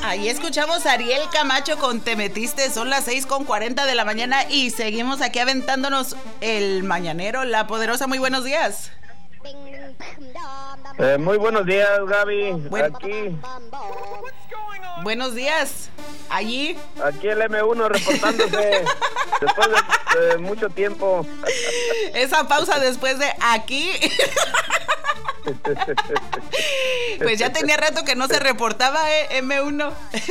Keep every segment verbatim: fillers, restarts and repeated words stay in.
Ahí escuchamos a Ariel Camacho con Te Metiste. Son las seis con cuarenta de la mañana y seguimos aquí aventándonos el mañanero. La Poderosa, muy buenos días. Eh, muy buenos días, Gaby. Buen... Aquí. Buenos días. Allí. Aquí el eme uno reportándose después de, de mucho tiempo. Esa pausa después de aquí. Pues ya tenía rato que no se reportaba, ¿eh? eme uno.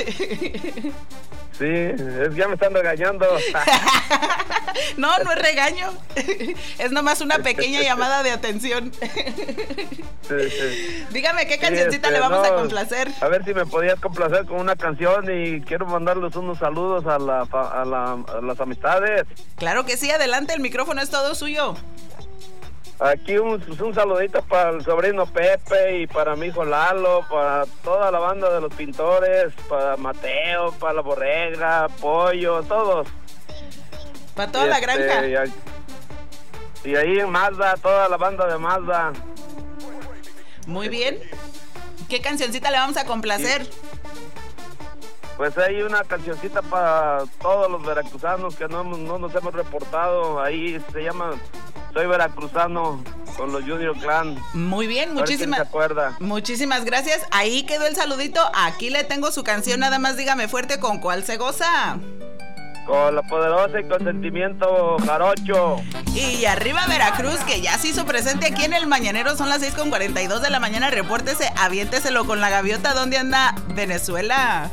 Sí, es, ya me están regañando. No, no es regaño. Es nomás una pequeña llamada de atención. Sí, sí. Dígame, ¿qué cancioncita sí, este, le vamos no, a complacer? A ver si me podías complacer con una canción y quiero mandarles unos saludos a, la, a, la, a las amistades. Claro que sí, adelante, el micrófono es todo suyo. Aquí un, un saludito para el sobrino Pepe y para mi hijo Lalo, para toda la banda de los pintores, para Mateo, para la Borrega, Pollo, todos. Para toda y la este, granja. Y, y ahí en Mazda, toda la banda de Mazda. Muy bien. ¿Qué cancioncita le vamos a complacer? Sí. Pues hay una cancioncita para todos los veracruzanos que no, no nos hemos reportado. Ahí se llama Soy Veracruzano con los Junior Clan. Muy bien, muchísimas, se acuerda. muchísimas gracias. Ahí quedó el saludito. Aquí le tengo su canción, nada más dígame fuerte con cuál se goza. Con La Poderosa y con Sentimiento Jarocho. Y arriba Veracruz, que ya se hizo presente aquí en el Mañanero. Son las seis con cuarenta y dos de la mañana. Repórtese, aviénteselo con la gaviota. ¿Dónde anda? Venezuela,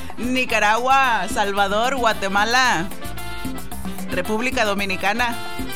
Nicaragua, Salvador, Guatemala, República Dominicana.